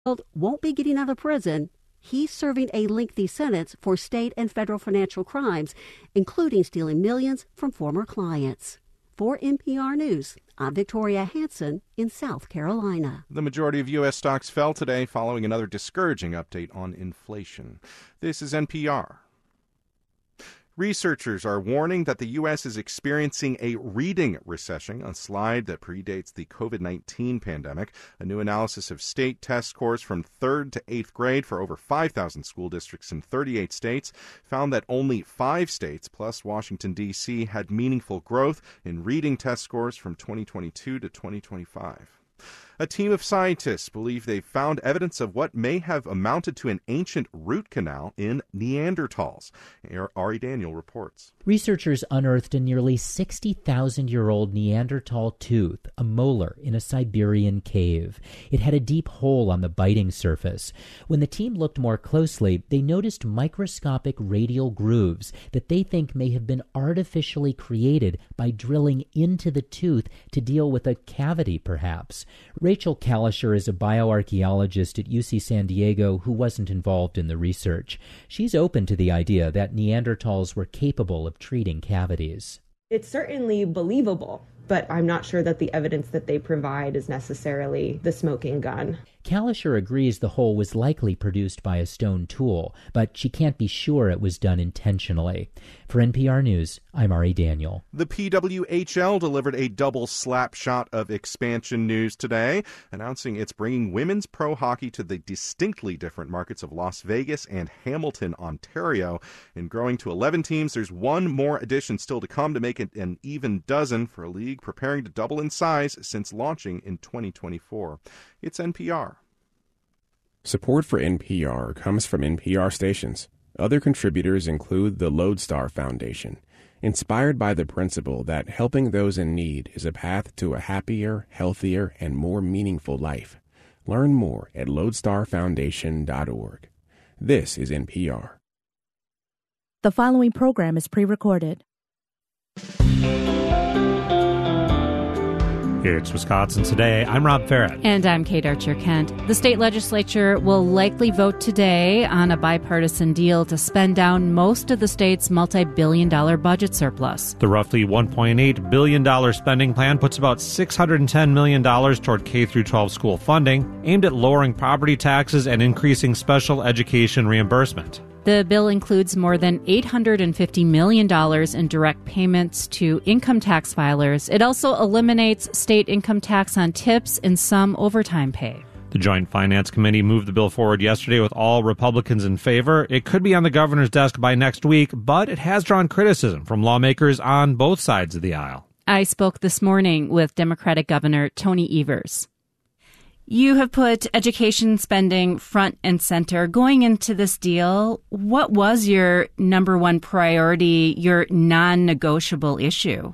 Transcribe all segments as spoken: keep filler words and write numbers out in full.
won't be getting out of prison. He's serving a lengthy sentence for state and federal financial crimes, including stealing millions from former clients. For N P R News, I'm Victoria Hansen in South Carolina. The majority of U S stocks fell today following another discouraging update on inflation. This is N P R. Researchers are warning that the U S is experiencing a reading recession, a slide that predates the covid nineteen pandemic. A new analysis of state test scores from third to eighth grade for over five thousand school districts in thirty-eight states found that only five states, plus Washington, D C, had meaningful growth in reading test scores from twenty twenty-two to twenty twenty-five. A team of scientists believe they've found evidence of what may have amounted to an ancient root canal in Neanderthals. Ari Daniel reports. Researchers unearthed a nearly sixty thousand year old Neanderthal tooth, a molar, in a Siberian cave. It had a deep hole on the biting surface. When the team looked more closely, they noticed microscopic radial grooves that they think may have been artificially created by drilling into the tooth to deal with a cavity, perhaps. Rachel Kalischer is a bioarchaeologist at U C San Diego who wasn't involved in the research. She's open to the idea that Neanderthals were capable of treating cavities. It's certainly believable, but I'm not sure that the evidence that they provide is necessarily the smoking gun. Kalischer agrees the hole was likely produced by a stone tool, but she can't be sure it was done intentionally. For N P R News, I'm Ari Daniel. The P W H L delivered a double slap shot of expansion news today, announcing it's bringing women's pro hockey to the distinctly different markets of Las Vegas and Hamilton, Ontario. In growing to eleven teams, there's one more addition still to come to make it an even dozen for a league preparing to double in size since launching in twenty twenty-four. It's N P R. Support for N P R comes from N P R stations. Other contributors include the Lodestar Foundation, inspired by the principle that helping those in need is a path to a happier, healthier, and more meaningful life. Learn more at lodestar foundation dot org. This is N P R. The following program is pre-recorded. It's Wisconsin Today. I'm Rob Farrett. And I'm Kate Archer-Kent. The state legislature will likely vote today on a bipartisan deal to spend down most of the state's multi-billion dollar budget surplus. The roughly one point eight billion dollars spending plan puts about six hundred ten million dollars toward K through twelve school funding, aimed at lowering property taxes and increasing special education reimbursement. The bill includes more than eight hundred fifty million dollars in direct payments to income tax filers. It also eliminates state income tax on tips and some overtime pay. The Joint Finance Committee moved the bill forward yesterday with all Republicans in favor. It could be on the governor's desk by next week, but it has drawn criticism from lawmakers on both sides of the aisle. I spoke this morning with Democratic Governor Tony Evers. You have put education spending front and center. Going into this deal, what was your number one priority, your non-negotiable issue?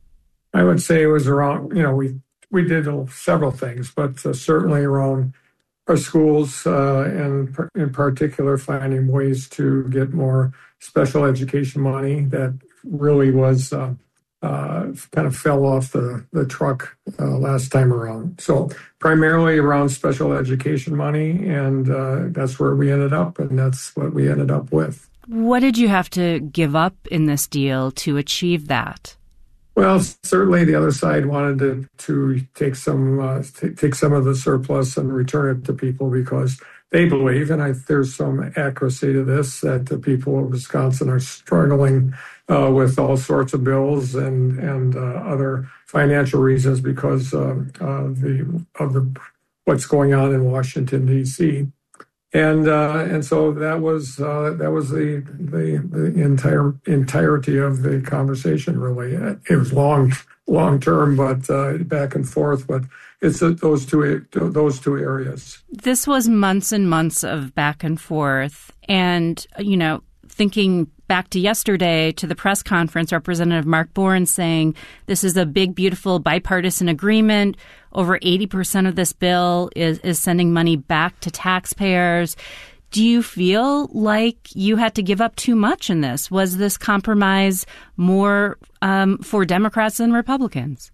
I would say it was around, you know, we we did several things, but uh, certainly around our schools uh, and in particular finding ways to get more special education money that really was uh, Uh, kind of fell off the, the truck uh, last time around. So primarily around special education money, and uh, that's where we ended up, and that's what we ended up with. What did you have to give up in this deal to achieve that? Well, certainly the other side wanted to, to take some uh, t- take some of the surplus and return it to people because they believe, and I, there's some accuracy to this, that the people of Wisconsin are struggling uh, with all sorts of bills and and uh, other financial reasons because uh, uh, the of the what's going on in Washington D C And uh, and so that was uh, that was the, the the entire entirety of the conversation. Really, it was long long term, but uh, back and forth. But it's those two those two areas. This was months and months of back and forth, and you know, thinking back to yesterday to the press conference, Representative Mark Bourne saying this is a big, beautiful bipartisan agreement. Over eighty percent of this bill is, is sending money back to taxpayers. Do you feel like you had to give up too much in this? Was this compromise more um, for Democrats than Republicans?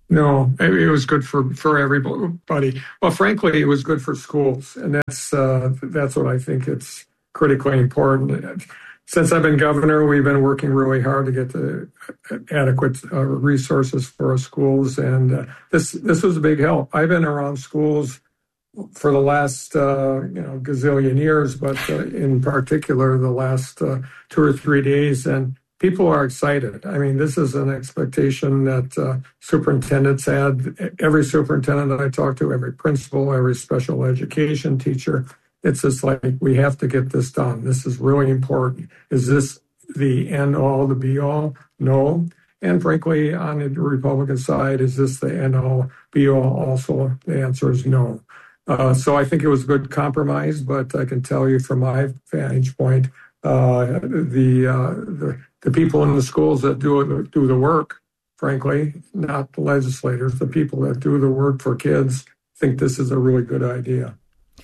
No, it was good for, for everybody. Well, frankly, it was good for schools, and that's uh, that's what I think it's critically important. Since I've been governor, we've been working really hard to get the adequate uh, resources for our schools, and uh, this this was a big help. I've been around schools for the last uh, you know gazillion years, but uh, in particular the last uh, two or three days, and people are excited. I mean, this is an expectation that uh, superintendents had. Every superintendent that I talk to, every principal, every special education teacher, it's just like, we have to get this done. This is really important. Is this the end all, the be all? No. And frankly, on the Republican side, is this the end all, be all also? The answer is no. Uh, so I think it was a good compromise, but I can tell you from my vantage point, uh, the, uh, the the people in the schools that do do the work, frankly, not the legislators, the people that do the work for kids, think this is a really good idea.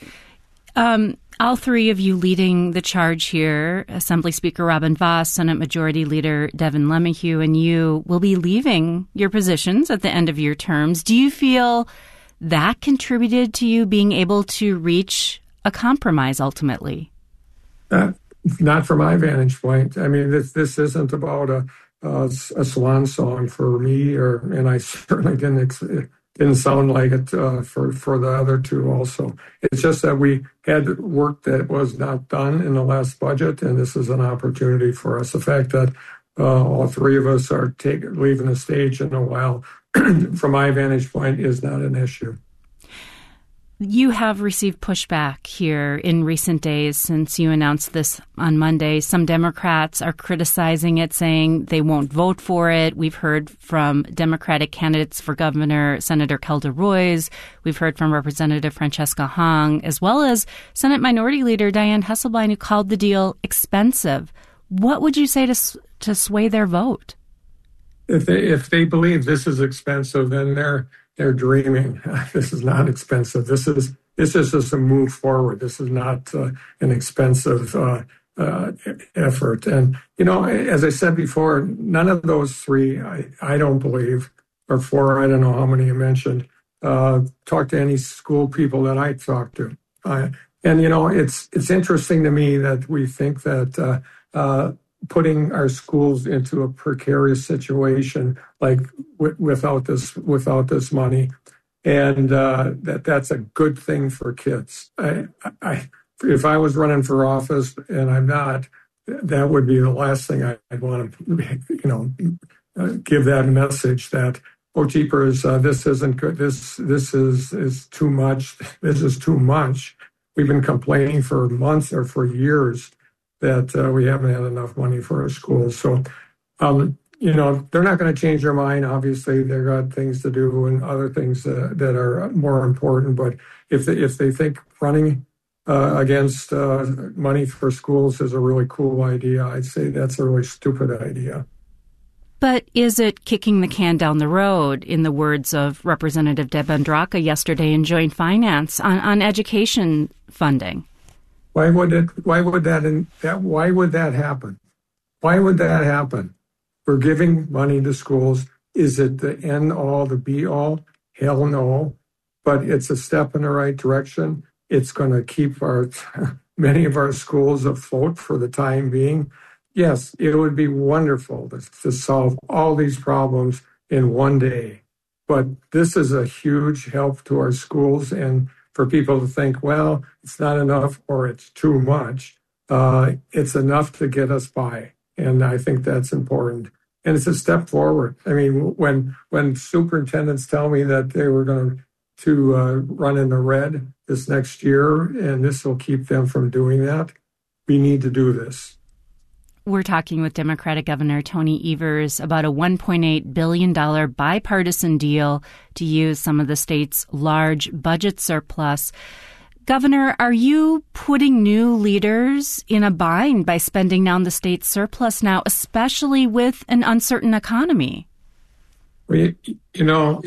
Um, all three of you leading the charge here, Assembly Speaker Robin Vos, Senate Majority Leader Devin LeMahieu, and you will be leaving your positions at the end of your terms. Do you feel that contributed to you being able to reach a compromise ultimately? Uh, not from my vantage point. I mean, this this isn't about a, a, a swan song for me, or and I certainly didn't it didn't sound like it uh, for for the other two. Also, it's just that we had work that was not done in the last budget, and this is an opportunity for us. The fact that uh, all three of us are take, leaving the stage in a while, from my vantage point, is not an issue. You have received pushback here in recent days since you announced this on Monday. Some Democrats are criticizing it, saying they won't vote for it. We've heard from Democratic candidates for governor, Senator Kelda Roys. We've heard from Representative Francesca Hong, as well as Senate Minority Leader Dianne Hesselbein, who called the deal expensive. What would you say to to sway their vote? If they if they believe this is expensive, then they're They're dreaming. This is not expensive. This is this is just a move forward. This is not uh, an expensive uh, uh, effort. And, you know, as I said before, none of those three, I, I don't believe, or four, I don't know how many you mentioned, uh, talk to any school people that I talk to. Uh, and, you know, it's it's interesting to me that we think that uh, uh, putting our schools into a precarious situation, like w- without this without this money, and uh, that that's a good thing for kids. I, I, if I was running for office, and I'm not, that would be the last thing I, I'd want to, you know, uh, give that message that, oh, jeepers, uh, this isn't good. This this is is too much. This is too much. We've been complaining for months or for years that uh, we haven't had enough money for our schools. So, um, you know, they're not going to change their mind. Obviously, they've got things to do and other things uh, that are more important. But if they, if they think running uh, against uh, money for schools is a really cool idea, I'd say that's a really stupid idea. But is it kicking the can down the road, in the words of Representative Deb Andraka yesterday in Joint Finance, on, on education funding? Why would it? Why would that? In, that? Why would that happen? Why would that happen? We're giving money to schools. Is it the end all, the be all? Hell no. But it's a step in the right direction. It's going to keep our many of our schools afloat for the time being. Yes, it would be wonderful to, to solve all these problems in one day. But this is a huge help to our schools, and for people to think, well, it's not enough or it's too much. Uh, it's enough to get us by. And I think that's important. And it's a step forward. I mean, when when superintendents tell me that they were going to uh, run in the red this next year, and this will keep them from doing that, we need to do this. We're talking with Democratic Governor Tony Evers about a one point eight billion dollars bipartisan deal to use some of the state's large budget surplus. Governor, are you putting new leaders in a bind by spending down the state's surplus now, especially with an uncertain economy? Well, you, you know,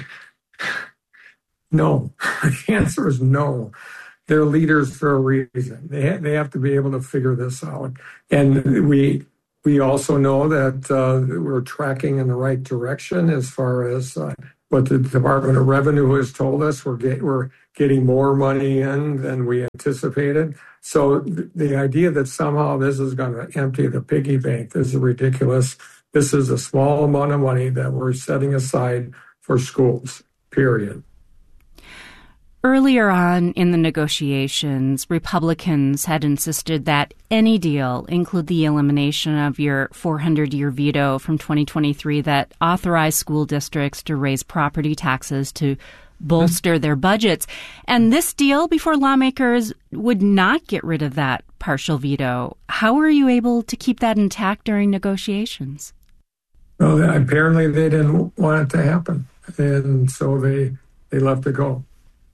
no. The answer is no. They're leaders for a reason. They ha- they have to be able to figure this out. And we we also know that uh, we're tracking in the right direction as far as uh, what the Department of Revenue has told us. We're, get, we're getting more money in than we anticipated. So th- the idea that somehow this is going to empty the piggy bank is ridiculous. This is a small amount of money that we're setting aside for schools, period. Earlier on in the negotiations, Republicans had insisted that any deal include the elimination of your four hundred year veto from twenty twenty-three that authorized school districts to raise property taxes to bolster their budgets. And this deal before lawmakers would not get rid of that partial veto. How were you able to keep that intact during negotiations? Well, apparently they didn't want it to happen, and so they they left it go.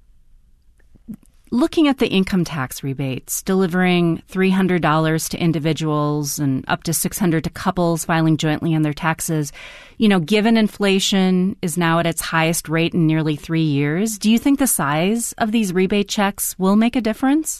Looking at the income tax rebates, delivering three hundred dollars to individuals and up to six hundred dollars to couples filing jointly on their taxes, you know, given inflation is now at its highest rate in nearly three years, do you think the size of these rebate checks will make a difference?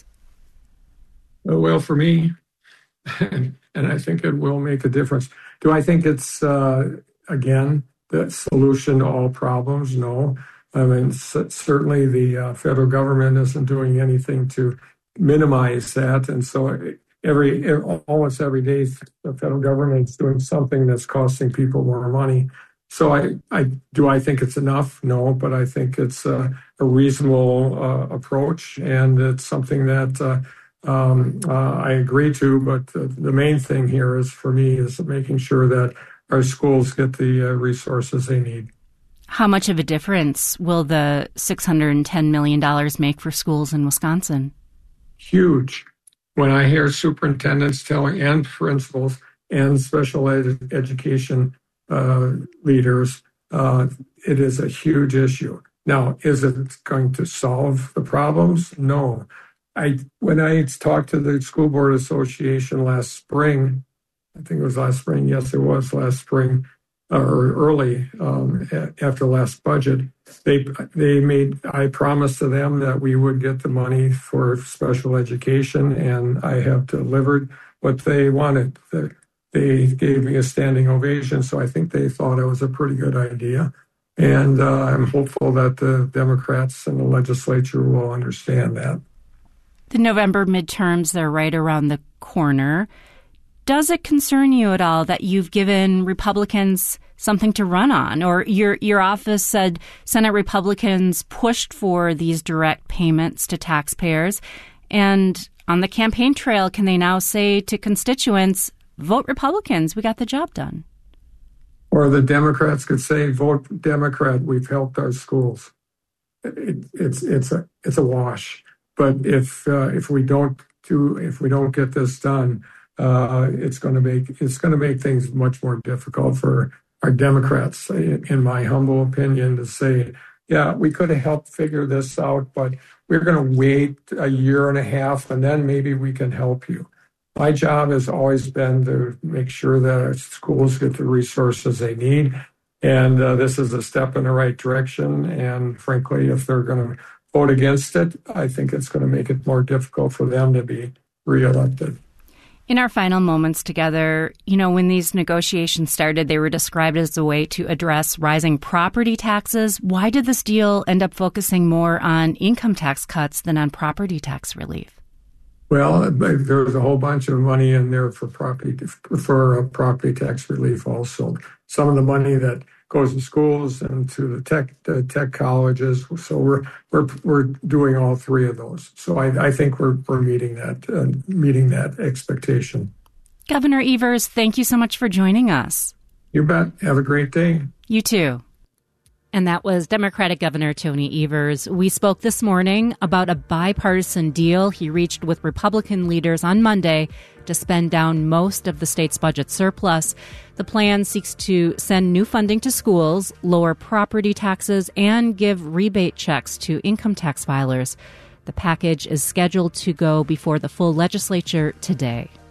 Well, for me, and I think it will make a difference. Do I think it's, uh, again, the solution to all problems? No. I mean, c- certainly the uh, federal government isn't doing anything to minimize that. And so every, every almost every day, the federal government is doing something that's costing people more money. So I, I do I think it's enough? No, but I think it's a, a reasonable uh, approach, and it's something that uh, um, uh, I agree to. But the, the main thing here is, for me, is making sure that our schools get the uh, resources they need. How much of a difference will the six hundred ten million dollars make for schools in Wisconsin? Huge. When I hear superintendents telling, and principals and special ed- education uh, leaders, uh, it is a huge issue. Now, is it going to solve the problems? No. I when I talked to the School Board Association last spring, I think it was last spring, yes, it was last spring, or early um, after last budget, they they made, I promised to them that we would get the money for special education, and I have delivered what they wanted. They gave me a standing ovation, so I think they thought it was a pretty good idea. And uh, I'm hopeful that the Democrats in the legislature will understand that. The November midterms, they're right around the corner. Does it concern you at all that you've given Republicans something to run on? Or your your office said Senate Republicans pushed for these direct payments to taxpayers. And on the campaign trail, can they now say to constituents, vote Republicans, we got the job done? Or the Democrats could say, vote Democrat, we've helped our schools. It, it's it's a it's a wash. But if uh, if we don't do if we don't get this done, Uh, it's going to make it's going to make things much more difficult for our Democrats, in my humble opinion, to say, yeah, we could have helped figure this out, but we're going to wait a year and a half, and then maybe we can help you. My job has always been to make sure that our schools get the resources they need, and uh, this is a step in the right direction. And frankly, if they're going to vote against it, I think it's going to make it more difficult for them to be reelected. In our final moments together, you know, when these negotiations started, they were described as a way to address rising property taxes. Why did this deal end up focusing more on income tax cuts than on property tax relief? Well, there's a whole bunch of money in there for property for property tax relief also. Some of the money that goes to schools and to the tech the tech colleges. So we're we're we're doing all three of those. So I, I think we're we're meeting that uh, meeting that expectation. Governor Evers, thank you so much for joining us. You bet. Have a great day. You too. And that was Democratic Governor Tony Evers. We spoke this morning about a bipartisan deal he reached with Republican leaders on Monday to spend down most of the state's budget surplus. The plan seeks to send new funding to schools, lower property taxes, and give rebate checks to income tax filers. The package is scheduled to go before the full legislature today.